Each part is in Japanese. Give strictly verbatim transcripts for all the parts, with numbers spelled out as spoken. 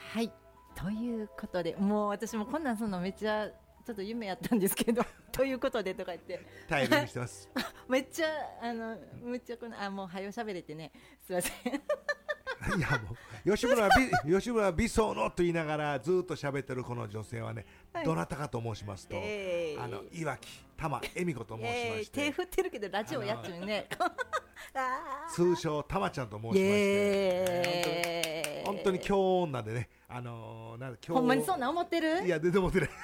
はい、ということで、もう私もこんなんするのめっちゃちょっと夢やったんですけどということでとか言って頼りにしてますめっちゃあのむっちゃこのあもう早よしゃべれてね、すいませんいやもう吉村美吉村美荘のと言いながらずっと喋ってるこの女性はね、はい、どなたかと申しますと、えー、あの岩木玉恵美子と申しまして、 えー、手振ってるけどラジオやっちゅうね通称たまちゃんと申しまして、えー、本当に強女でね、あのー、なんかほんまにそんな思ってる？ いや全然思ってない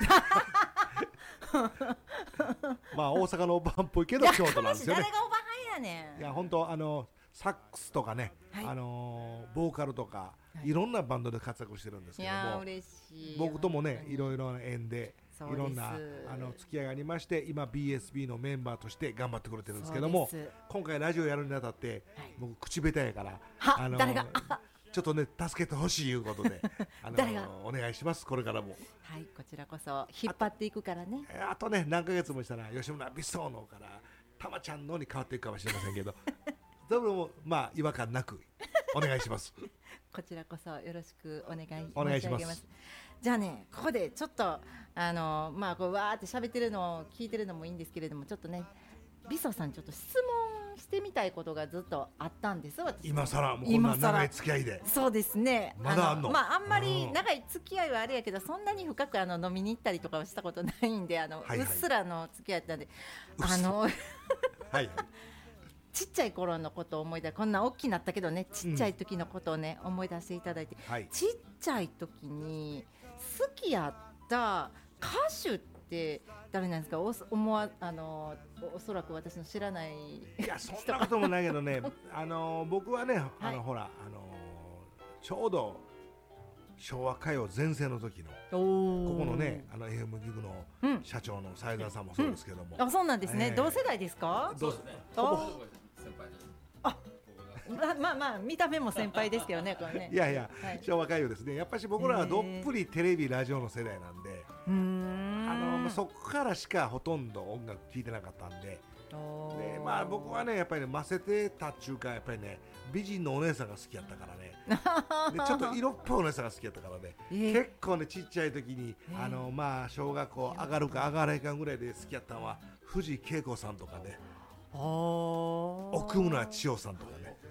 まあ大阪のおばはんっぽいけど京都なんですよね。 誰がおばはんやねん。 いや本当あのサックスとかね、はい、あのー、ボーカルとか、はい、いろんなバンドで活躍してるんですけども、いや嬉しい、 僕ともねいろいろな縁でいろんなあの付き合いがありまして、今 ビーエスビー のメンバーとして頑張ってくれてるんですけども、今回ラジオやるにあたって、はい、僕口下手やからあのー、誰がちょっとね助けてほしいということであのー、お願いします。これからもはい、こちらこそ引っ張っていくからね。 あ, あとね何ヶ月もしたら吉村美荘のからたまちゃんのに変わっていくかもしれませんけどどうもまあ違和感なくお願いしますこちらこそよろしくお願い申し上げます。 お願いします。 じゃあね、ここでちょっとあのまあこうわーって喋ってるのを聞いてるのもいいんですけれども、ちょっとね美荘さんちょっと質問してみたいことがずっとあったんです。私今さらもうこんな長い付き合いで。 そうですね、 まだあんの？ あのまああんまり長い付き合いはあれやけど、そんなに深くあの飲みに行ったりとかはしたことないんで、あの、はいはい、うっすらの付き合いだったんで、あのはいはいちっちゃい頃のことを思い出、こんな大きくなったけどね、ちっちゃい時のことをね、うん、思い出していただいて、はい、ちっちゃい時に好きやった歌手って誰なんですか？お思わあのおそらく私の知らないいやそんなこともないけどねあの僕はねあの、はい、ほらあのちょうど昭和歌謡全盛の時のここのねあの エフエム ギグの社長の斉田さんもそうですけども、 うんうん、あそうなんですね、えー、同世代ですか？ そうですね、先輩です。 あま, まあまあ見た目も先輩ですけどねこれね。 いやいや、はい、昭和歌謡ですね。やっぱり僕らはどっぷりテレビラジオの世代なんで、うーんあのそこからしかほとんど音楽聴いてなかったんで、でまあ僕はねやっぱりねませてたっちゅうかやっぱりね美人のお姉さんが好きやったからねでちょっと色っぽいお姉さんが好きやったからね、えー、結構ねちっちゃい時に、えー、あのまあ小学校上がるか上がらないかぐらいで好きやったのは藤恵子さんとかね、奥村千代さんとかね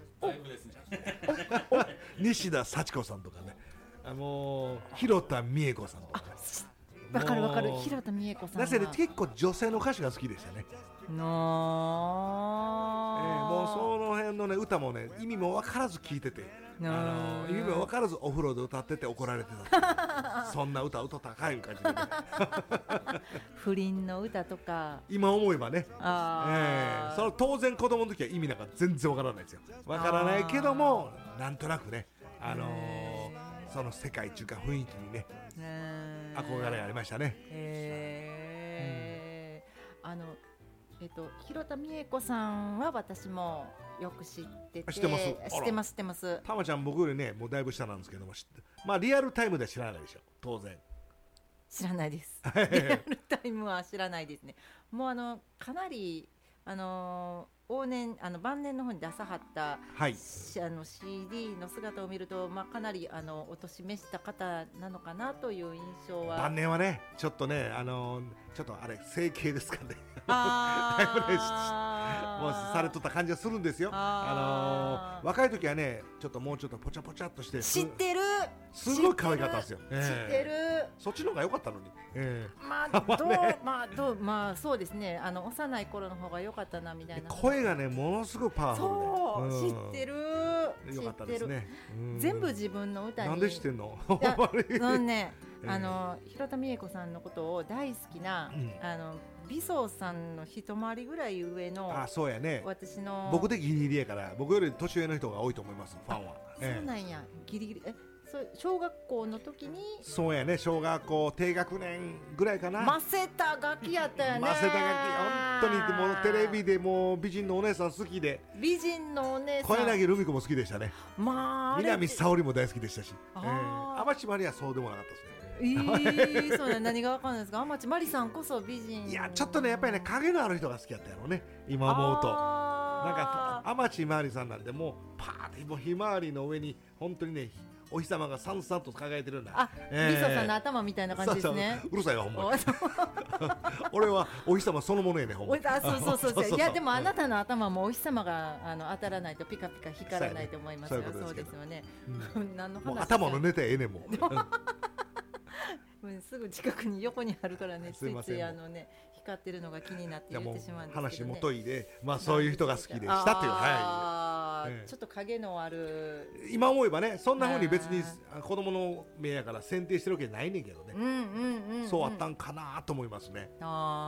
西田幸子さんとかね、あのー、広田美恵子さんとかね。 わかるわかる、広田美恵子さんはだね結構女性の歌手が好きでしたね。 のー、 えー、もうその辺のね歌もね意味も分からず聴いてて、あのー、意味も分からずお風呂で歌ってて怒られてたそんな歌歌ったかい感じで、ね、 不倫の歌とか今思えばね、あ、えー、その当然子供の時は意味なんか全然分からないですよ。分からないけどもなんとなくね、あのー、その世界中か雰囲気にね憧れありましたね。 へー、うん、あのえっと、広田美恵子さんは私もよく知ってて、 知ってます、 知ってます知ってます。 たまちゃん僕よりねもうだいぶ下なんですけども、まあリアルタイムでは知らないでしょ当然。 知らないですリアルタイムは知らないですね。もうあのかなりあの往年あの晩年の方に出さはった、はい、あの シーディー の姿を見ると、まあ、かなりあのお年召した方なのかなという印象は。 晩年はねちょっとねあのちょっとあれ整形ですかねあもうされとった感じがするんですよ。あ、あのー、若い時はねちょっともうちょっとポチャポチャっとして知ってるすごい可愛かったんですよ。知ってる、えー、そっちの方が良かったのに、えー、まあどうまあどうまあそうですね、あの幼い頃の方が良かったなみたいな。 声がねものすごいパワフルで、 そう、うん、知ってるよかったですね。 全部自分の歌に。 なんで知ってんの？ あのね、あの広田美恵子さんのことを大好きな、うん、あの美荘さんの一回りぐらい上の、 あ、そうやね、 私の僕でギリギリやから僕より年上の人が多いと思います、ファンは。 そうなんや、ギリギリ。えそう小学校の時に。 そうやね、小学校低学年ぐらいかな。 ませたガキやったよね。 ませたガキ、本当にもうテレビでもう美人のお姉さん好きで、 美人のお姉さん、 小柳ルミ子も好きでしたね。 まあ南沙織も大好きでしたし、あ、えー、天地真理はそうでもなかったですね。 えー、そうだ、何がわかんないですか。天地真理さんこそ美人。 いやちょっとねやっぱりね影のある人が好きやったやろうね、今思うと。なんか天地真理さんなんてもうパーッともうひまわりの上に本当にねお日様がさんさんと輝いてるような、 あ、 えービソさんの頭みたいな感じですね。 そうそううるさいわほんまに。 おそう俺はお日様そのものやねほんまに。 おあそうそうそうそうそうそういやでもあなたの頭もお日様があの当たらないとピカピカ光らないと思いますよ。 そうやねそうですよね。 う何の話もう頭のネタええねんもう。 うんすぐ近くに横にあるからね、ついつすいませんいあのね光ってるのが気になっていやもう言ってしまうんですけどね。 話元いで、まあそういう人が好きでしたっていう、はあーええちょっと影のある。 い。今思えばね、そんな風に別にあ子供の目やから選定してるわけないねんけどねうん。うんうんうん。 そうあったんかなと思いますね。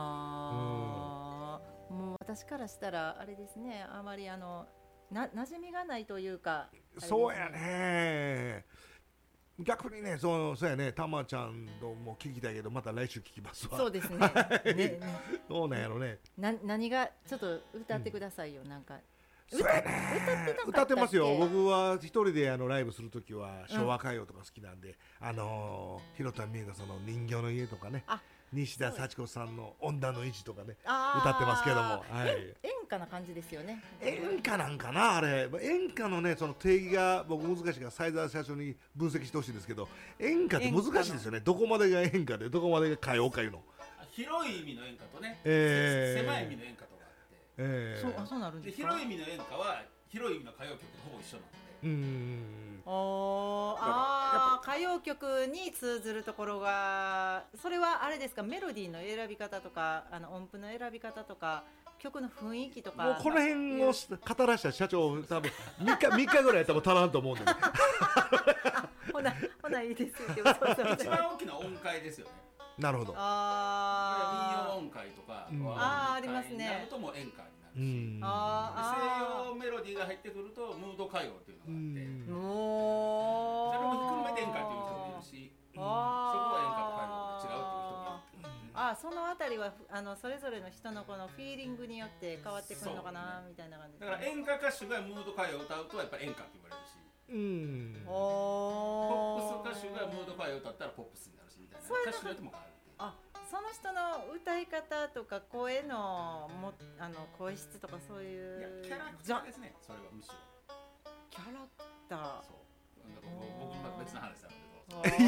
ああ、もう私からしたらあれですね、あまりあのな馴染みがないというか。 そうやね。逆にね、そうそうやね、たまちゃんとも聞きたいけど、また来週聞きますわ。 そうですね。ねねどうなんやろね。 な何がちょっと歌ってくださいよ、なんか。 そうやね。歌ってますよ。僕は一人であのライブするときは昭和歌謡とか好きなんで、あのー広田美恵子さんの人形の家とかね、 あ西田幸子さんの女の維持とかね、 あー歌ってますけども、はい。 演歌な感じですよね。 演歌なんかなあれ。演歌のねその定義が僕難しいから斉沢社長に分析してほしいんですけど、演歌って難しいですよね。どこまでが演歌でどこまでが歌謡かいうの。 広い意味の演歌とね、 えー狭い意味の演歌とかあって、 えーそうあそうなるんでですか。 広い意味の演歌は広い意味の歌謡曲とほぼ一緒なので、 うーん。 おーあー歌謡曲に通ずるところが、それはあれですか、メロディーの選び方とかあの音符の選び方とか曲の雰囲気とか。 もうこの辺を語らした社長多分みっかみっかぐらいやったら足らんと思うんでね。 ほなほないいですよ。そうそう一番大きな音階ですよね。 なるほど。 あ民謡音階とかうんあーありますねになるともう演歌になうるし、 ん。 あ西洋メロディーが入ってくるとムード歌謡っていうのがあって、 うんもうそれもひっくるめて演歌っていう人もいるし、そこは演歌と歌謡が違うっていう人もいる。 あそのあたりはあのそれぞれの人のこのフィーリングによって変わってくるのかな、みたいな感じですね。 だから演歌歌手がムード歌謡を歌うとやっぱり演歌って言われるし、 うん。 おポップス歌手がムード歌謡を歌ったらポップスになるしみたいな、 そういうの歌手によっても変わるっていう。 あその人の歌い方とか声のもあの声質とかそういういやキャラクじゃターですね、それはむしろ。 キャラクターそう。だから僕僕は別の話なんだけど。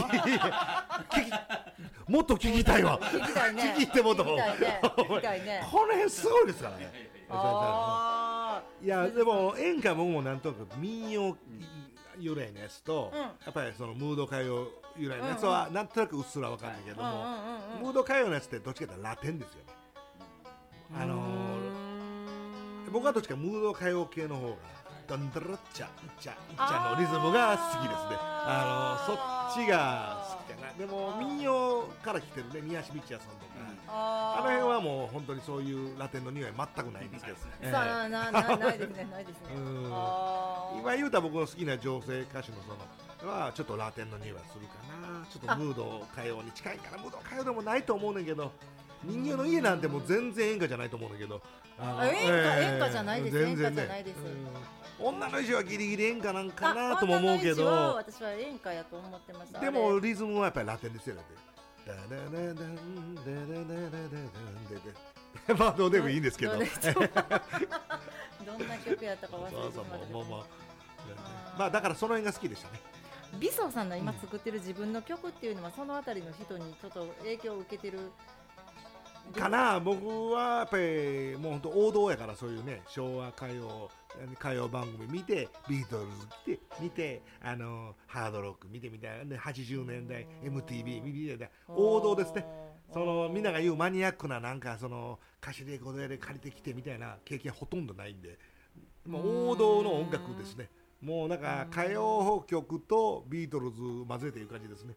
もっと聞きたいわ。 聞きたいね聞き入ってもっと。 聞きたいね聞きたいねこの辺すごいですからね。 あいやでも演歌僕もなんとなく民謡由来のやつと、 うんやっぱりそのムード歌謡由来のやつはなんとなくうっすらわかんないけども、 うんうんうんうんムード歌謡のやつってどっちかというとラテンですよね。あのーうーん僕はどっちかムード歌謡系の方がダンダラッチャイチャイチャのリズムが好きですね。あのーそっちが好きかな。でも民謡から来てるね、宮橋道也さんとか、ああの辺はもう本当にそういうラテンの匂い全くないんですけど、ええさあななないですねないですねうんあー今言うたら僕の好きな女性歌手のそのはちょっとラテンの匂いはするかな。ちょっとムード歌謡に近いかな。ムード歌謡でもないと思うねんけど、人形の家なんてもう全然演歌じゃないと思うねんけど、ああ演歌演歌じゃないです全然演歌じゃないですうん女の意思はギリギリ演歌なんかなとも思うけあ女の位置はど、 私は演歌やと思ってました。 でもあれリズムはやっぱりラテンですよね。ダダダダンダダダダダダダダまあどうでもいいんですけど。 どうでしょうどんな曲やったか忘れてしまそうそうったけどもうもうもうあーまあだからその辺が好きでしたね。 ビソーさんの今作ってる自分の曲っていうのはそのあたりの人にちょっと影響を受けてるかな。僕はやっぱりもう本当王道やから、そういうね昭和歌謡歌謡番組見て、ビートルズ来て見て、あのハードロック見てみたいな、はちじゅうねんだい エムティービー 見てみたいな王道ですね。そのみんなが言うマニアックななんかその歌詞レコード屋で借りてきてみたいな経験はほとんどないんで、もう王道の音楽ですね。もうなんか歌謡曲とビートルズ混ぜていう感じですね。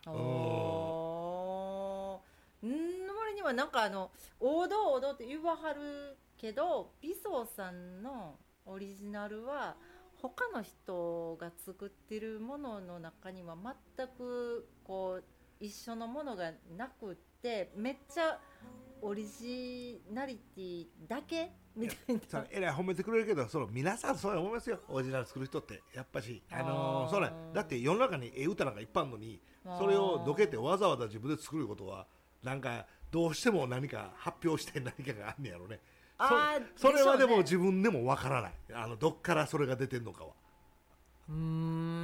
おーんの割にはなんかあの王道王道って言わはるけど、ビソーさんのオリジナルは他の人が作ってるものの中には全くこう一緒のものがなくって、めっちゃオリジナリティだけみたいな。 それえらい褒めてくれるけど、その皆さんそう思いますよ。オリジナル作る人ってやっぱし、あのー、 あーそうね。だって世の中にええ歌なんかいっぱいあるのに、それをどけてわざわざ自分で作ることはなんかどうしても何か発表して何かがあんねやろね。 あーそそれはでもでしょうね自分でもわからない。あのどっからそれが出てんのかは。 うーん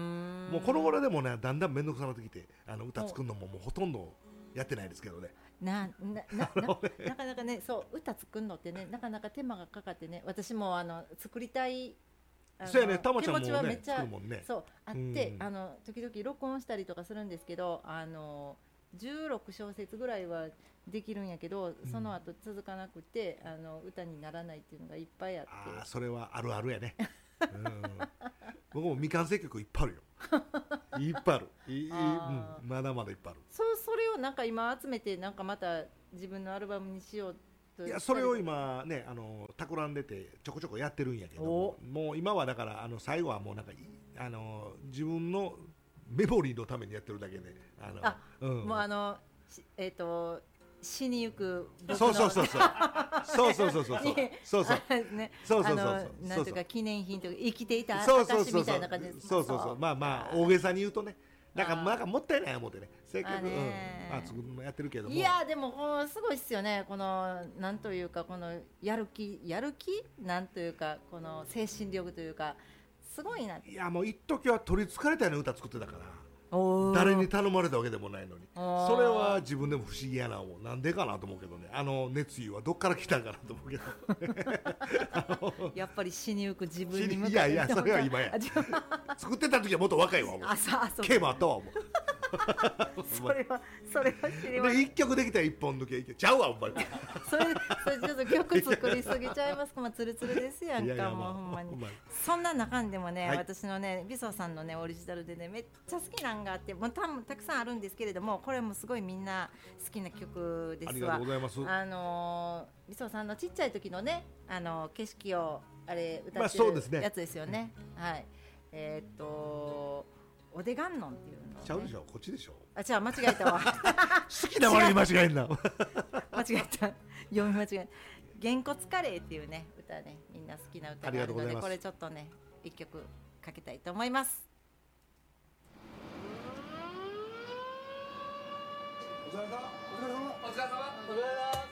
もうこの頃でもねだんだん面倒くさくなってきてあの歌作るのももうほとんどやってないですけどね。 なななななかなかねそう歌作るのってねなかなか手間がかかってね私もあの作りたいそうやね、たまちゃんもね気持ちはめっちゃ作るもんね。 そうあって、 うん、 あの時々録音したりとかするんですけどあのじゅうろく小節ぐらいはできるんやけどその後続かなくて、うん、あの歌にならないっていうのがいっぱいあってあそれはあるあるやね、うん、僕も未完成曲いっぱいあるよいっぱいあるいい、うん、まだまだいっぱいある。 そうそれをなんか今集めてなんかまた自分のアルバムにしようといやそれを今ねあの企んでてちょこちょこやってるんやけどもう今はだからあの最後はもうなんかあの自分のメモリーのためにやってるだけであのあ、うん、もうあのえっ、ー、と死にゆく僕のそうそうそうそうそうそうそうそうそうそうねそうそうそうなんていうか記念品というか生きていた証みたいな感じです。 そうそうそうまあまあ大げさに言うとねなんかなんかもったいない思ってねせっかくうんまあ作るのやってるけどもいやでもこのすごいっすよねこのなんというかこのやる気やる気なんというかこの精神力というかすごいな。 いやもう一時は取りつかれたような歌作ってたから誰に頼まれたわけでもないのにそれは自分でも不思議やなもうなんでかなと思うけどねあの熱意はどっから来たんかなと思うけどやっぱり死にゆく自分に向かっていやいやそれは今や作ってた時はもっと若いわもうケーもあったわもうそれはそれは知りません。 で一曲できたら一本抜けいけちゃうわお前それそれちょっと曲作りすぎちゃいますか。まあツルツルですやんか。いやいや、まあ、もうほんまにそんな中でもね、はい、私のねビソさんのねオリジナルでねめっちゃ好きなんがあってもうたたくさんあるんですけれどもこれもすごいみんな好きな曲ですわ。 ありがとうございます。 あのビソさんのちっちゃい時のねあの景色をあれ歌ってるやつですよね。まあ、はいえー、っとおでがんのんっていうの、ね、 ちゃうでしょこっちでしょあ違う間違えたわ好きな割に間違えんな間違えた読み間違えげんこつカレーっていうね歌ねみんな好きな歌があるのでこれちょっとね一曲かけたいと思います。 お疲れ様